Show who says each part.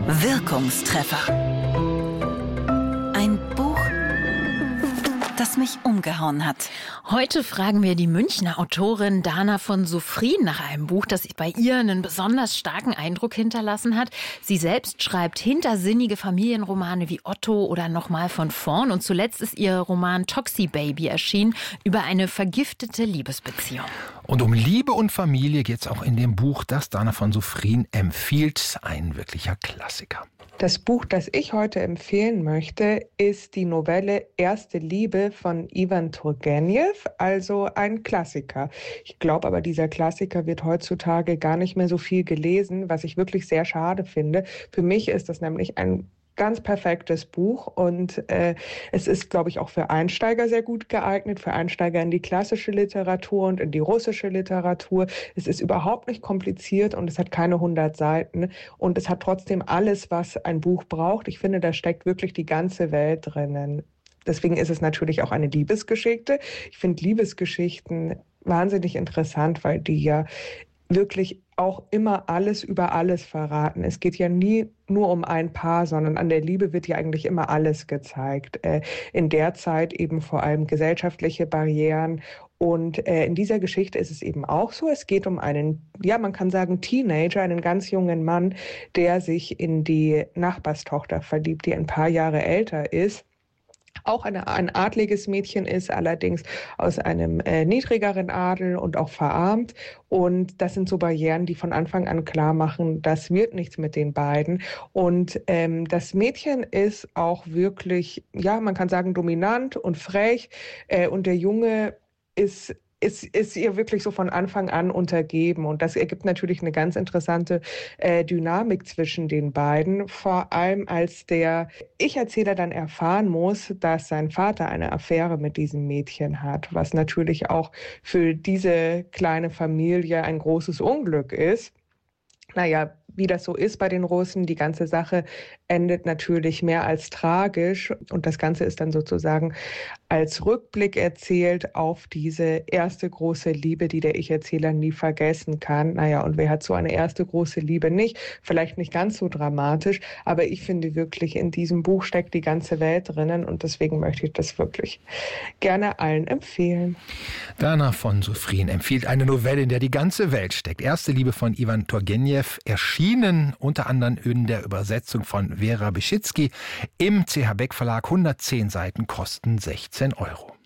Speaker 1: Wirkungstreffer. Ein Buch, das mich umgehauen hat.
Speaker 2: Heute fragen wir die Münchner Autorin Dana von Sophrien nach einem Buch, das bei ihr einen besonders starken Eindruck hinterlassen hat. Sie selbst schreibt hintersinnige Familienromane wie Otto oder Nochmal von vorn. Und zuletzt ist ihr Roman Toxi Baby erschienen über eine vergiftete Liebesbeziehung.
Speaker 3: Und um Liebe und Familie geht es auch in dem Buch, das Dana von Sophrien empfiehlt. Ein wirklicher Klassiker.
Speaker 4: Das Buch, das ich heute empfehlen möchte, ist die Novelle Erste Liebe von Iwan Turgenev, also ein Klassiker. Ich glaube aber, dieser Klassiker wird heutzutage gar nicht mehr so viel gelesen, was ich wirklich sehr schade finde. Für mich ist das nämlich ein ganz perfektes Buch und es ist, glaube ich, auch für Einsteiger sehr gut geeignet, für Einsteiger in die klassische Literatur und in die russische Literatur. Es ist überhaupt nicht kompliziert und es hat keine 100 Seiten und es hat trotzdem alles, was ein Buch braucht. Ich finde, da steckt wirklich die ganze Welt drinnen. Deswegen ist es natürlich auch eine Liebesgeschichte. Ich finde Liebesgeschichten wahnsinnig interessant, weil die ja wirklich auch immer alles über alles verraten. Es geht ja nie nur um ein Paar, sondern an der Liebe wird ja eigentlich immer alles gezeigt. In der Zeit eben vor allem gesellschaftliche Barrieren. Und in dieser Geschichte ist es eben auch so. Es geht um einen, ja, man kann sagen Teenager, einen ganz jungen Mann, der sich in die Nachbarstochter verliebt, die ein paar Jahre älter ist. Auch ein adliges Mädchen ist, allerdings aus einem niedrigeren Adel und auch verarmt. Und das sind so Barrieren, die von Anfang an klar machen, das wird nichts mit den beiden. Und das Mädchen ist auch wirklich, ja, man kann sagen, dominant und frech. Und der Junge ist ihr wirklich so von Anfang an untergeben. Und das ergibt natürlich eine ganz interessante Dynamik zwischen den beiden. Vor allem als der Ich-Erzähler dann erfahren muss, dass sein Vater eine Affäre mit diesem Mädchen hat, was natürlich auch für diese kleine Familie ein großes Unglück ist. Naja, wie das so ist bei den Russen, die ganze Sache endet natürlich mehr als tragisch und das Ganze ist dann sozusagen als Rückblick erzählt auf diese erste große Liebe, die der Ich-Erzähler nie vergessen kann. Naja, und wer hat so eine erste große Liebe nicht? Vielleicht nicht ganz so dramatisch, aber ich finde wirklich, in diesem Buch steckt die ganze Welt drinnen und deswegen möchte ich das wirklich gerne allen empfehlen.
Speaker 3: Dana von Sophrien empfiehlt eine Novelle, in der die ganze Welt steckt. Erste Liebe von Iwan Turgenev, erschienen unter anderem in der Übersetzung von Vera Beschitzky im CH Beck Verlag. 110 Seiten kosten 16 €.